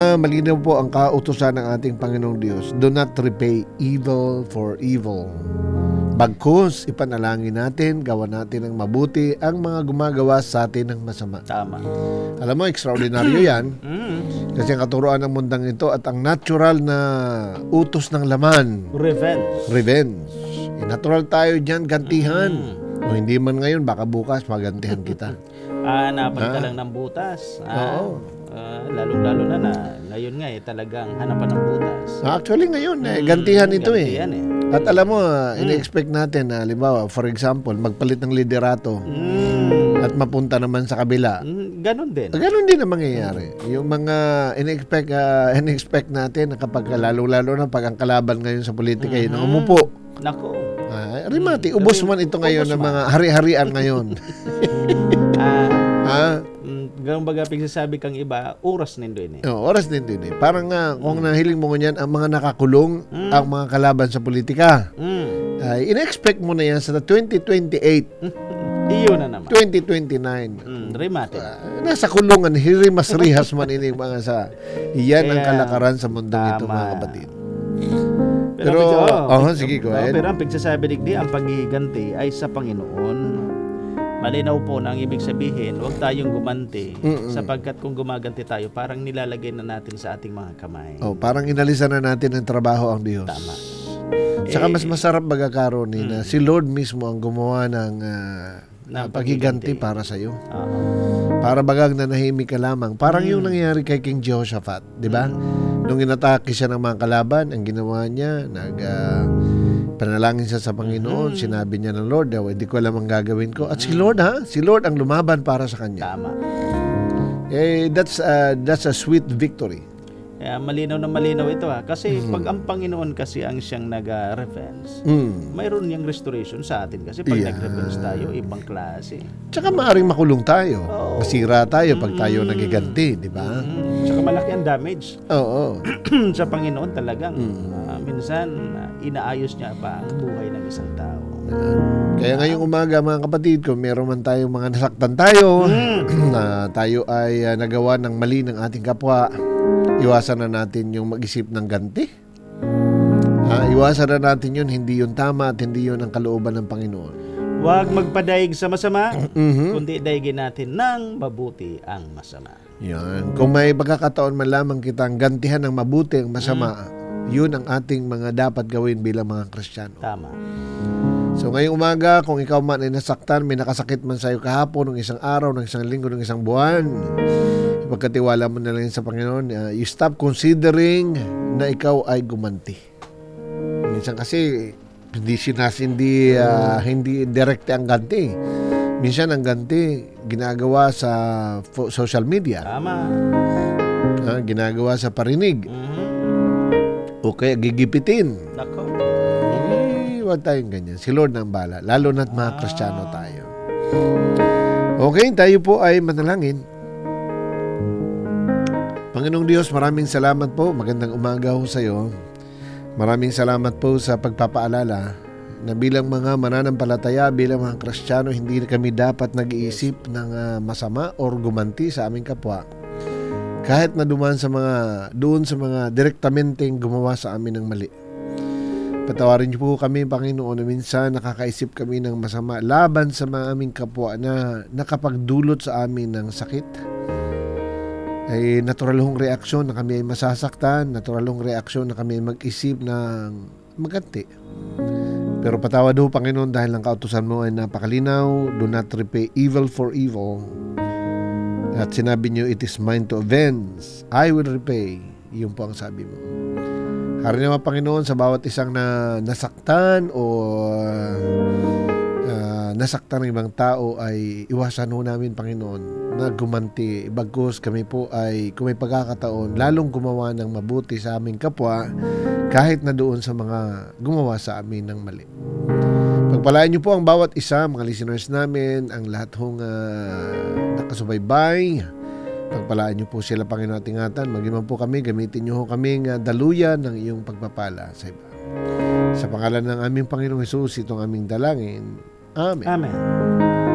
Malinaw po ang kautusan ng ating Panginoong Diyos. Do not repay evil for evil. Bagkus, ipanalangin natin, gawa natin ng mabuti ang mga gumagawa sa atin ng masama. Tama. Alam mo, extraordinaryo yan. Kasi ang katuruan ng mundang ito at ang natural na utos ng laman. Revenge. Natural tayo dyan, gantihan. O hindi man ngayon, baka bukas magantihan kita. Hanapan ka lang ng butas. Oo. Lalo-lalo na ngayon nga talagang hanapan ng butas. Actually ngayon, gantihan ito gantihan eh. At alam mo, ina-expect natin na, halimbawa, for example, magpalit ng liderato at mapunta naman sa kabila. Ganon din. Ganon din ang mangyayari. Yung mga in-expect natin na kapag lalo-lalo na pag ang kalaban ngayon sa politika yun ang umupo. Nako. Rimati, ubos man ito ngayon ng mga hari-harian ngayon. Ganun baga pagsasabi kang iba, oras nindo yun eh. Oras din din eh. Parang kung nahiling mo ganyan, ang mga nakakulong, ang mga kalaban sa politika. In-expect mo na yan sa 2028. Iyon na naman. 2029. Rimate. Nasa kulungan, hirimas-rihas man ini mga sa iyan ang kalakaran sa mundo nito, mga kapatid. Pero sige, go ahead. Pero ang pagsasabi digdi, ang paghiganti ay sa Panginoon. Malinaw po na ang ibig sabihin, huwag tayong gumanti sapagkat kung gumaganti tayo, parang nilalagay na natin sa ating mga kamay. Parang inalisan na natin ng trabaho ang Diyos. Tama. Saka mas masarap magkakaroon na si Lord mismo ang gumawa ng paghiganti para sa iyo. Para bagang nanahimik ka lamang. Parang yung nangyari kay King Jehoshaphat, di ba? Nung inatake siya ng mga kalaban, ang ginawa niya, panalangin siya sa Panginoon, sinabi niya ng Lord, hindi ko alam ang gagawin ko. At si Lord ang lumaban para sa kanya. Tama. That's a sweet victory. Kaya malinaw na malinaw ito Kasi pag ang Panginoon kasi ang siyang nag-revenge, mayroon niyang restoration sa atin. Kasi pag nag-revenge tayo, ibang klase. Tsaka maaaring makulong tayo. Masira tayo pag tayo nagiganti, di ba? Tsaka malaki ang damage. Oo. Sa Panginoon talagang minsan inaayos niya pa ang buhay ng isang tao. Kaya ngayong umaga, mga kapatid, kung meron man tayong mga nasaktan tayo, na tayo ay nagawa ng mali ng ating kapwa, iwasan na natin yung mag-isip ng ganti. Iwasan na natin yun, hindi yun tama at hindi yun ang kalooban ng Panginoon. Huwag magpadaig sa masama, kundi daigin natin ng mabuti ang masama. Yan. Kung may pagkakataon man lamang kitang gantihan ng mabuti ang masama, yun ang ating mga dapat gawin bilang mga Kristiyano. Tama. So ngayong umaga, kung ikaw man ay nasaktan, may nakasakit man sa'yo kahapon, ng isang araw, ng isang linggo, ng isang buwan, ipagkatiwala mo na lang sa Panginoon. You stop considering na ikaw ay gumanti. Minsan kasi hindi direkte ang ganti. Minsan ang ganti ginagawa sa social media. Tama. Ginagawa sa parinig. O kaya gigipitin. Nako. Huwag tayong ganyan. Si Lord nang bala. Lalo na't mga Kristiyano tayo. Okay, tayo po ay manalangin. Panginoong Diyos, maraming salamat po. Magandang umaga ho sa iyo. Maraming salamat po sa pagpapaalala na bilang mga mananampalataya, bilang mga Kristiyano, hindi kami dapat nag-iisip ng masama or gumanti sa aming kapwa. Kahit na doon sa mga direktamenteng gumawa sa amin ng mali. Patawarin niyo po kami, Panginoon, na minsan nakakaisip kami ng masama laban sa mga aming kapwa na nakapagdulot sa amin ng sakit. Ay natural hong reaksyon na kami ay masasaktan, natural hong reaksyon na kami ay mag-isip ng maganti. Pero patawad ho, Panginoon, dahil ang kautusan mo ay napakalinaw, do not repay evil for evil. At sinabi niyo, it is mine to avenge, I will repay. Yun po ang sabi mo. Hari naman, Panginoon, sa bawat isang nasaktan o nasaktan ng ibang tao ay iwasan ho namin, Panginoon, na gumanti. Bagkus kami po ay kung may pagkakataon, lalong gumawa ng mabuti sa aming kapwa kahit na doon sa mga gumawa sa amin ng mali. Pagpalain niyo po ang bawat isa, mga listeners namin, ang lahat hong nakasubaybay. Pagpalaan niyo po sila, Panginoon, at ingatan. Maging po kami, gamitin niyo ho kaming daluyan ng iyong pagpapala sa iba. Sa pangalan ng aming Panginoong Hesus, itong aming dalangin. Amen. Amen.